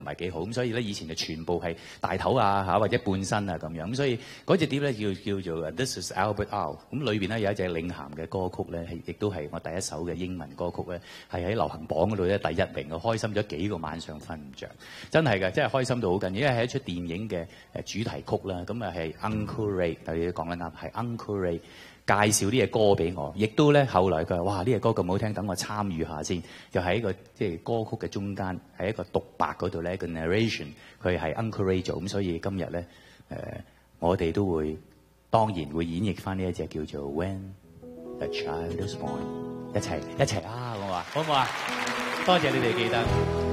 唔係幾好，咁所以咧以前就全部係大頭啊嚇或者半身啊咁樣，咁所以嗰隻碟咧叫做 This is Albert Au， 咁裏邊咧有一隻領銜嘅歌曲咧，亦都係我第一首嘅英文歌曲咧，係喺流行榜嗰度咧第一名，我開心咗幾個晚上瞓唔着，真係嘅，真係開心到好緊要，因為係一出電影嘅主題曲啦，咁啊係 Uncle Ray， 頭先講得啱，係 Uncle Ray。介紹呢隻歌俾我，亦都咧後來佢話：哇，呢隻歌咁好聽，等我參與下先。就喺一個即係歌曲嘅中間，喺一個獨白嗰度咧個 narration， 佢係 Uncle Ray 做，咁所以今日咧我哋都會當然會演繹翻呢一隻叫做 When a Child is Born， 一齊啊！我話好唔好啊？多謝你哋記得。